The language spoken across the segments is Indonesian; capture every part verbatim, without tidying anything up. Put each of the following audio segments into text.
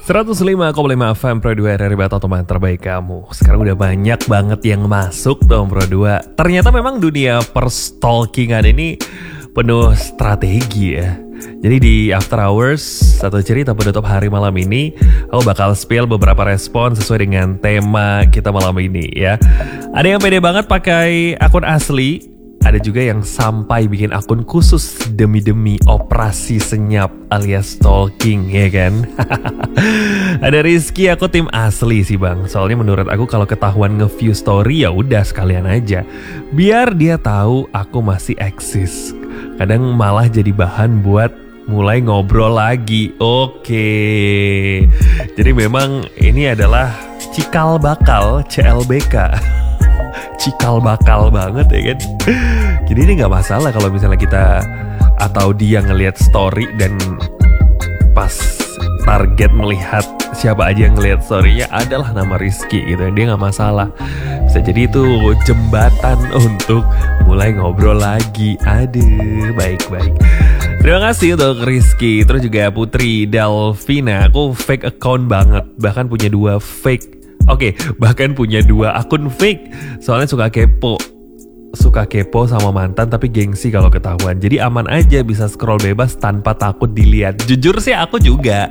seratus lima koma lima F M Pro dua R R Bata teman terbaik kamu. Sekarang udah banyak banget yang masuk dong Pro dua. Ternyata memang dunia perstalkingan ini penuh strategi ya. Jadi di After Hours, satu cerita penutup hari malam ini, aku bakal spill beberapa respon sesuai dengan tema kita malam ini ya. Ada yang pede banget pakai akun asli, ada juga yang sampai bikin akun khusus demi-demi operasi senyap alias stalking, ya kan? Ada Rizky, aku tim asli sih bang. Soalnya menurut aku kalau ketahuan nge-view story ya udah sekalian aja. Biar dia tahu aku masih eksis. Kadang malah jadi bahan buat mulai ngobrol lagi. Oke. Jadi memang ini adalah cikal bakal C L B K. Cikal bakal banget ya kan. Jadi ini gak masalah kalau misalnya kita atau dia ngelihat story dan pas target melihat siapa aja yang ngelihat storynya adalah nama Rizky gitu. Dia gak masalah. Bisa jadi itu jembatan untuk mulai ngobrol lagi. Aduh, baik-baik. Terima kasih untuk Rizky. Terus juga Putri Delvina. Aku fake account banget. Bahkan punya dua fake Oke, okay, bahkan punya dua akun fake. Soalnya suka kepo. Suka kepo sama mantan tapi gengsi kalau ketahuan. Jadi aman aja bisa scroll bebas tanpa takut dilihat. Jujur sih aku juga.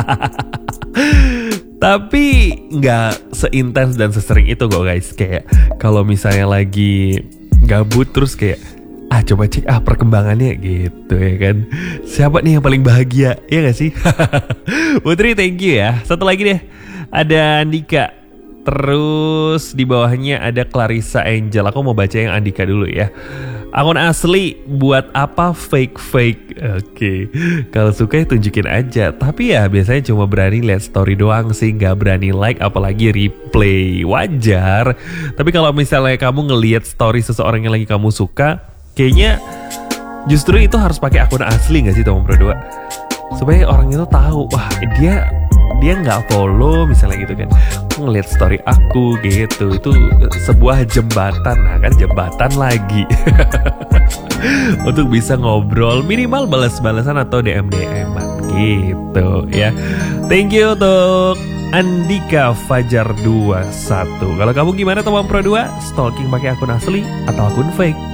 Tapi nggak seintens dan sesering itu kok guys. Kayak kalau misalnya lagi gabut terus kayak ah coba cek ah perkembangannya gitu ya kan. Siapa nih yang paling bahagia? Iya gak sih? Putri thank you ya. Satu lagi deh. Ada Andika. Terus di bawahnya ada Clarissa Angel. Aku mau baca yang Andika dulu ya. Akun asli, buat apa fake-fake? Oke, okay. Kalau suka ya tunjukin aja. Tapi ya biasanya cuma berani lihat story doang sih, nggak berani like apalagi replay. Wajar. Tapi kalau misalnya kamu ngelihat story seseorang yang lagi kamu suka, kayaknya justru itu harus pakai akun asli nggak sih teman Pro dua? Supaya orang itu tahu, wah dia dia nggak follow misalnya gitu kan, ngeliat story aku gitu, itu sebuah jembatan. Nah kan jembatan lagi untuk bisa ngobrol, minimal balas-balasan atau D M D M-an gitu ya. Thank you untuk Andika Fajar dua puluh satu. Kalau kamu gimana teman Pro dua? Stalking pakai akun asli atau akun fake?